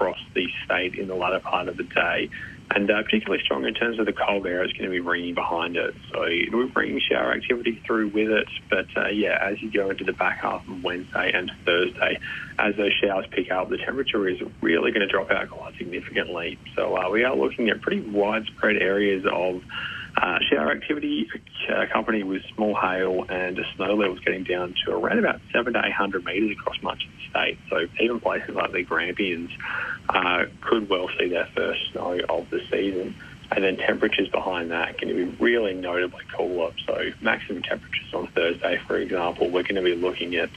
across the state in the latter part of the day. And particularly strong in terms of the cold air, it's going to be bringing behind it. So it'll be bringing shower activity through with it. But, as you go into the back half of Wednesday and Thursday, as those showers pick up, the temperature is really going to drop out quite significantly. So we are looking at pretty widespread areas of shower activity accompanied with small hail and snow levels getting down to around about 700 to 800 metres across much of the state. So even places like the Grampians could well see their first snow of the season. And then temperatures behind that going to be really notably cool up. So maximum temperatures on Thursday, for example, we're going to be looking at,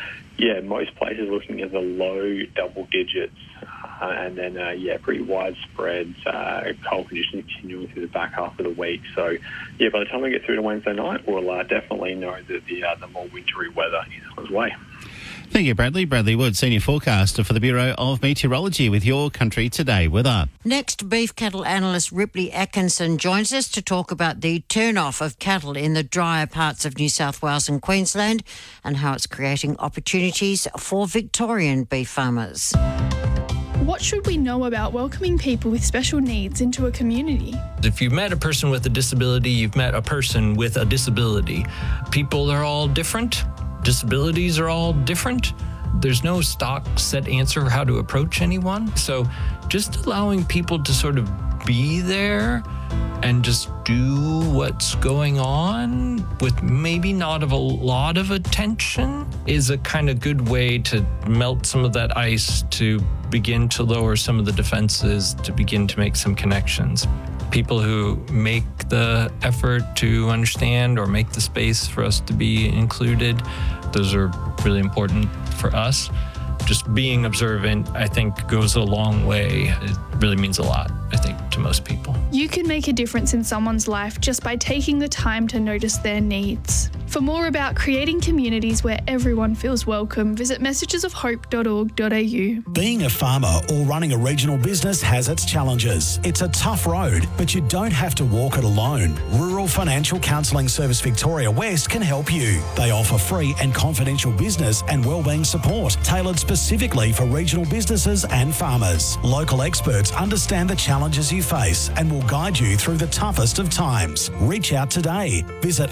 most places looking at the low double digits. And then, pretty widespread cold conditions continuing through the back half of the week. So, by the time we get through to Wednesday night, we'll definitely know that the more wintry weather is on its way. Thank you, Bradley. Bradley Wood, Senior Forecaster for the Bureau of Meteorology with Your Country Today weather. Next, beef cattle analyst Ripley Atkinson joins us to talk about the turn-off of cattle in the drier parts of New South Wales and Queensland and how it's creating opportunities for Victorian beef farmers. What should we know about welcoming people with special needs into a community? If you've met a person with a disability, you've met a person with a disability. People are all different. Disabilities are all different. There's no stock set answer for how to approach anyone. So just allowing people to sort of be there and just do what's going on with maybe not a lot of attention is a kind of good way to melt some of that ice, to begin to lower some of the defenses, to begin to make some connections. People who make the effort to understand or make the space for us to be included, those are really important for us. Just being observant, I think, goes a long way. It really means a lot, I think, to most people. You can make a difference in someone's life just by taking the time to notice their needs. For more about creating communities where everyone feels welcome, visit messagesofhope.org.au. Being a farmer or running a regional business has its challenges. It's a tough road, but you don't have to walk it alone. Rural Financial Counselling Service Victoria West can help you. They offer free and confidential business and wellbeing support tailored specifically for regional businesses and farmers. Local experts understand the challenges you face and will guide you through the toughest of times. Reach out today. Visit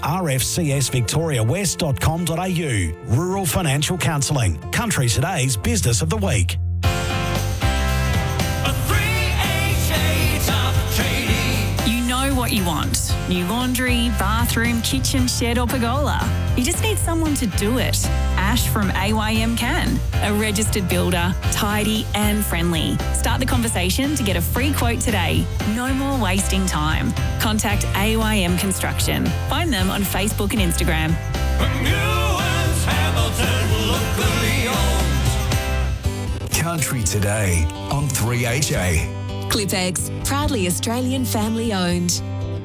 rfcsvictoriawest.com.au. Rural Financial Counselling, Country Today's Business of the Week. What you want. New laundry, bathroom, kitchen, shed or pergola. You just need someone to do it. Ash from AYM can. A registered builder, tidy and friendly. Start the conversation to get a free quote today. No more wasting time. Contact AYM Construction. Find them on Facebook and Instagram. Country Today on 3HA. Clip-X, proudly Australian family owned.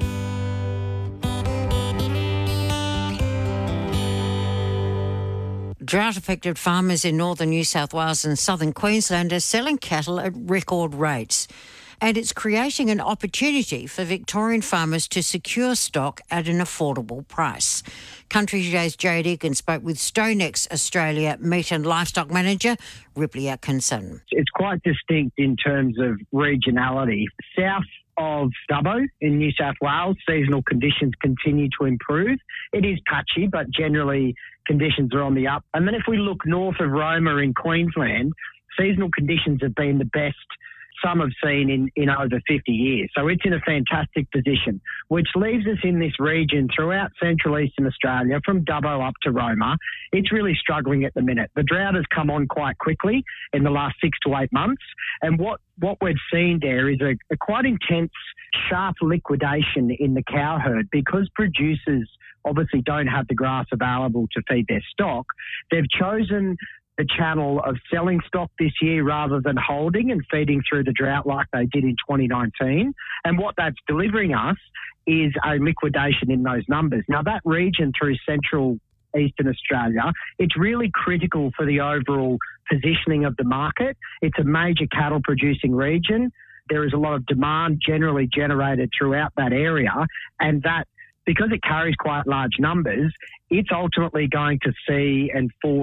Drought-affected farmers in northern New South Wales and southern Queensland are selling cattle at record rates. And it's creating an opportunity for Victorian farmers to secure stock at an affordable price. Country Today's Jared Egan spoke with StoneX Australia Meat and Livestock Manager Ripley Atkinson. It's quite distinct in terms of regionality. South of Dubbo in New South Wales, seasonal conditions continue to improve. It is patchy, but generally conditions are on the up. And then if we look north of Roma in Queensland, seasonal conditions have been the best some have seen in over 50 years. So it's in a fantastic position, which leaves us in this region throughout central eastern Australia, from Dubbo up to Roma. It's really struggling at the minute. The drought has come on quite quickly in the last 6 to 8 months. And what we've seen there is a quite intense, sharp liquidation in the cow herd because producers obviously don't have the grass available to feed their stock. They've chosen the channel of selling stock this year rather than holding and feeding through the drought like they did in 2019. And what that's delivering us is a liquidation in those numbers. Now, that region through central eastern Australia, it's really critical for the overall positioning of the market. It's a major cattle producing region. There is a lot of demand generally generated throughout that area, and that, because it carries quite large numbers, it's ultimately going to see and force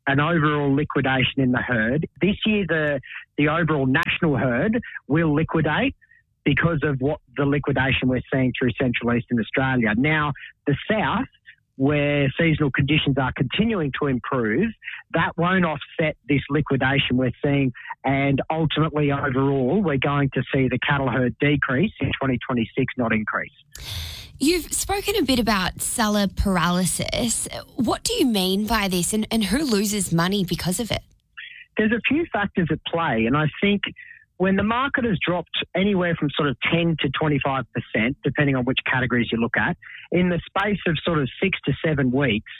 an overall liquidation in the herd. This year, the overall national herd will liquidate because of what the liquidation we're seeing through Central Eastern Australia. Now, the south, where seasonal conditions are continuing to improve, that won't offset this liquidation we're seeing, and ultimately overall we're going to see the cattle herd decrease in 2026, not increase. You've spoken a bit about seller paralysis. What do you mean by this, and who loses money because of it? There's a few factors at play, and I think when the market has dropped anywhere from sort of 10 to 25%, depending on which categories you look at, in the space of sort of 6 to 7 weeks,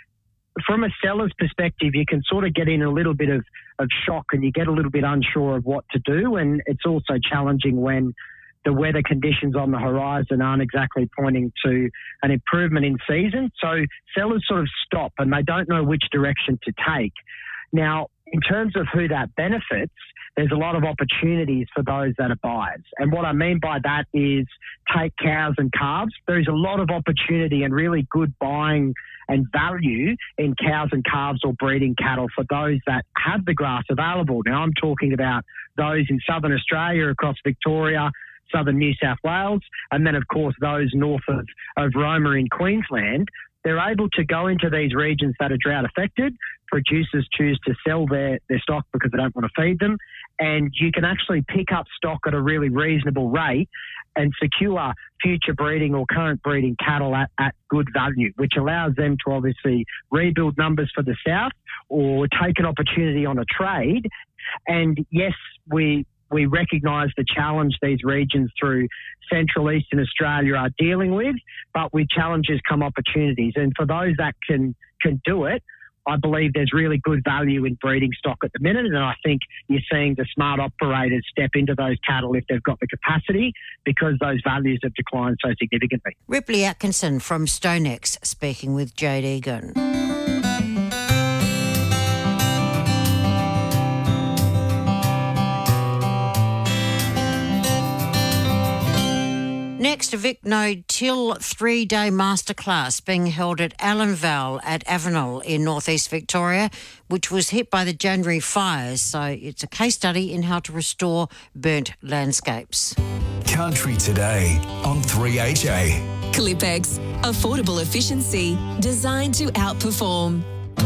from a seller's perspective, you can sort of get in a little bit of shock and you get a little bit unsure of what to do. And it's also challenging when the weather conditions on the horizon aren't exactly pointing to an improvement in season. So sellers sort of stop and they don't know which direction to take. Now, in terms of who that benefits, there's a lot of opportunities for those that are buyers. And what I mean by that is take cows and calves. There's a lot of opportunity and really good buying and value in cows and calves or breeding cattle for those that have the grass available. Now, I'm talking about those in southern Australia, across Victoria, southern New South Wales, and then, of course, those north of Roma in Queensland. They're able to go into these regions that are drought affected. Producers choose to sell their stock because they don't want to feed them. And you can actually pick up stock at a really reasonable rate and secure future breeding or current breeding cattle at good value, which allows them to obviously rebuild numbers for the south or take an opportunity on a trade. And yes, we recognise the challenge these regions through Central Eastern Australia are dealing with, but with challenges come opportunities. And for those that can do it, I believe there's really good value in breeding stock at the minute, and I think you're seeing the smart operators step into those cattle if they've got the capacity because those values have declined so significantly. Ripley Atkinson from StoneX speaking with Jade Egan. Next, a Vic No-Till 3-day masterclass being held at Allanval at Avenel in northeast Victoria, which was hit by the January fires. So it's a case study in how to restore burnt landscapes. Country Today on 3HA. Clipex, affordable efficiency designed to outperform.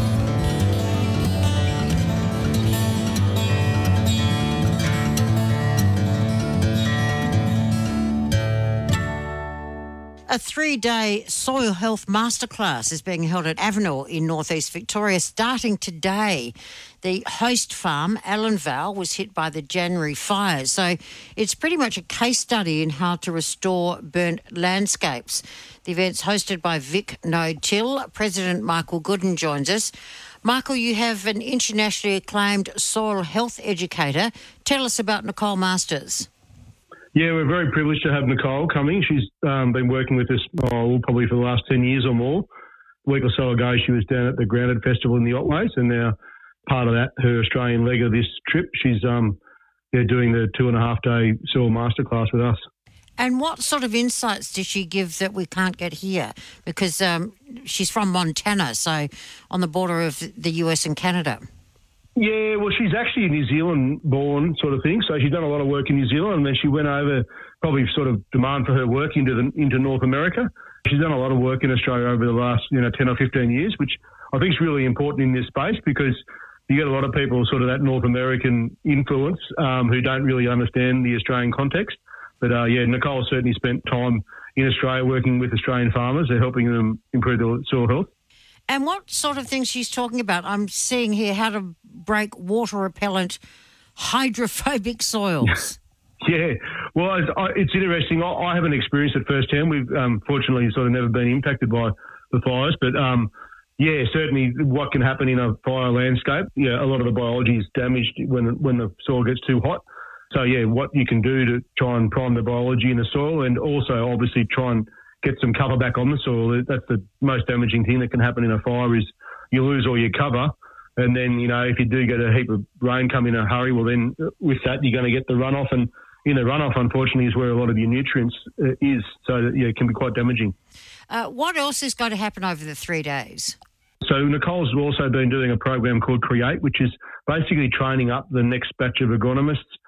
A 3-day soil health masterclass is being held at Avenel in northeast Victoria starting today. The host farm, Allanval, was hit by the January fires. So it's pretty much a case study in how to restore burnt landscapes. The event's hosted by Vic No-Till. President Michael Gooden joins us. Michael, you have an internationally acclaimed soil health educator. Tell us about Nicole Masters. Yeah, we're very privileged to have Nicole coming. She's been working with us probably for the last 10 years or more. A week or so ago, she was down at the Grounded Festival in the Otways, and now part of that, her Australian leg of this trip, she's doing the 2.5-day soil masterclass with us. And what sort of insights does she give that we can't get here? Because she's from Montana, so on the border of the US and Canada. Yeah, well, she's actually a New Zealand-born sort of thing, so she's done a lot of work in New Zealand, and then she went over, probably sort of demand for her work into North America. She's done a lot of work in Australia over the last 10 or 15 years, which I think is really important in this space because you get a lot of people sort of that North American influence who don't really understand the Australian context. But, Nicole certainly spent time in Australia working with Australian farmers and helping them improve their soil health. And what sort of things she's talking about? I'm seeing here how to break water-repellent hydrophobic soils. Yeah, well, it's interesting. I haven't experienced it firsthand. We've fortunately sort of never been impacted by the fires. But, certainly what can happen in a fire landscape, a lot of the biology is damaged when the soil gets too hot. So, what you can do to try and prime the biology in the soil and also obviously try and get some cover back on the soil. That's the most damaging thing that can happen in a fire is you lose all your cover. And then, if you do get a heap of rain come in a hurry, well, then with that, you're going to get the runoff. And in the runoff, unfortunately, is where a lot of your nutrients is. So, it can be quite damaging. What else is going to happen over the 3 days? So Nicole's also been doing a program called Create, which is basically training up the next batch of agronomists